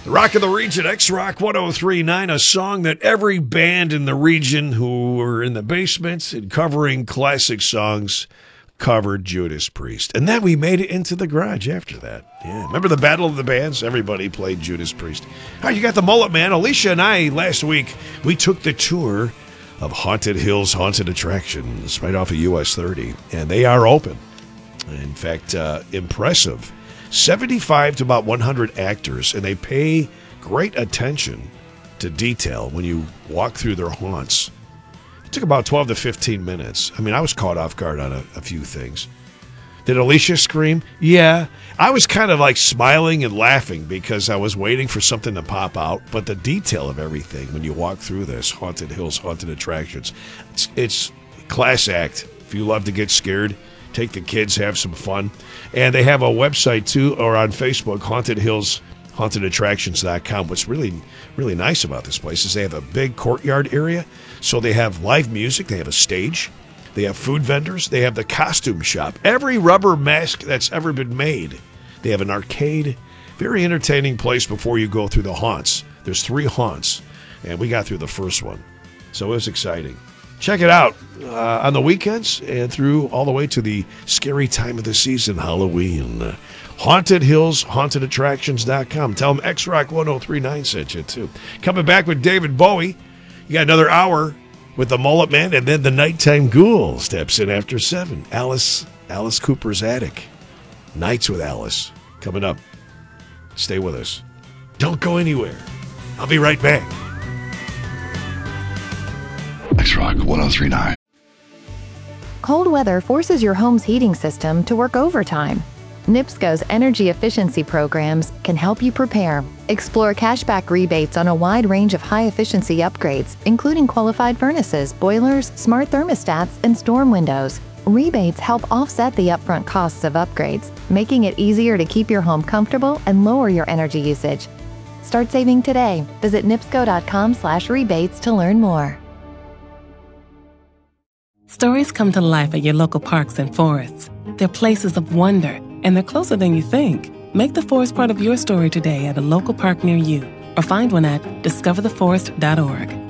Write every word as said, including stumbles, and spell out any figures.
The Rock of the Region, X-Rock one oh three point nine, a song that every band in the region who were in the basement and covering classic songs covered Judas Priest. And then we made it into the garage after that. Yeah, remember the Battle of the Bands? Everybody played Judas Priest. All right, you got the Mullet Man. Alicia and I, last week, we took the tour of Haunted Hills Haunted Attractions right off of U S thirty. And they are open. In fact, uh, impressive. seventy-five to about one hundred actors, and they pay great attention to detail when you walk through their haunts. It took about twelve to fifteen minutes. I mean, I was caught off guard on a, a few things. Did Alicia scream? Yeah. I was kind of like smiling and laughing because I was waiting for something to pop out, but the detail of everything when you walk through this Haunted Hills Haunted Attractions, it's, it's class act. If you love to get scared, take the kids, have some fun. And they have a website, too, or on Facebook, Haunted Hills Haunted Attractions dot com. What's really, really nice about this place is they have a big courtyard area. So they have live music. They have a stage. They have food vendors. They have the costume shop. Every rubber mask that's ever been made. They have an arcade. Very entertaining place before you go through the haunts. There's three haunts, and we got through the first one. So it was exciting. Check it out uh, on the weekends and through all the way to the scary time of the season, Halloween. Haunted Hills Haunted Attractions dot com. Tell them X-Rock one oh three point nine sent you, too. Coming back with David Bowie. You got another hour with the Mullet Man, and then the Nighttime Ghoul steps in after seven. Alice, Alice Cooper's Attic. Nights with Alice. Coming up. Stay with us. Don't go anywhere. I'll be right back. X-Rock one oh three point nine. Cold weather forces your home's heating system to work overtime. NIPSCO's energy efficiency programs can help you prepare. Explore cashback rebates on a wide range of high-efficiency upgrades, including qualified furnaces, boilers, smart thermostats, and storm windows. Rebates help offset the upfront costs of upgrades, making it easier to keep your home comfortable and lower your energy usage. Start saving today. Visit nipsco dot com slash rebates to learn more. Stories come to life at your local parks and forests. They're places of wonder, and they're closer than you think. Make the forest part of your story today at a local park near you, or find one at discover the forest dot org.